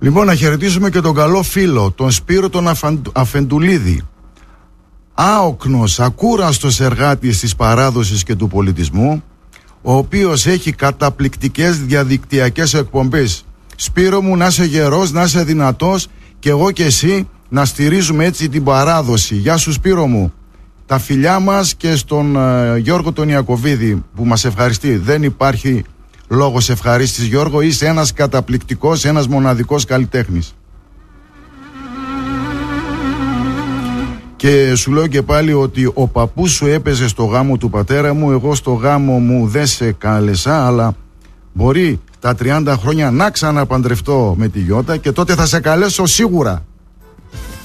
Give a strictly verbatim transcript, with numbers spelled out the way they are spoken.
Λοιπόν, να χαιρετήσουμε και τον καλό φίλο, τον Σπύρο τον Αφεντουλίδη. Άοκνος, ακούραστος εργάτης της παράδοσης και του πολιτισμού, ο οποίος έχει καταπληκτικές διαδικτυακές εκπομπές. Σπύρο μου, να είσαι γερός, να είσαι δυνατός και εγώ και εσύ να στηρίζουμε έτσι την παράδοση. Γεια σου Σπύρο μου. Τα φιλιά μας και στον uh, Γιώργο τον Ιακωβίδη που μας ευχαριστεί. Δεν υπάρχει λόγος ευχαρίστης Γιώργο, είσαι ένας καταπληκτικός, ένας μοναδικός καλλιτέχνης. Και σου λέω και πάλι ότι ο παππούς σου έπαιζε στο γάμο του πατέρα μου, εγώ στο γάμο μου δεν σε κάλεσα, αλλά μπορεί τα τριάντα χρόνια να ξαναπαντρευτώ με τη Γιώτα και τότε θα σε καλέσω σίγουρα.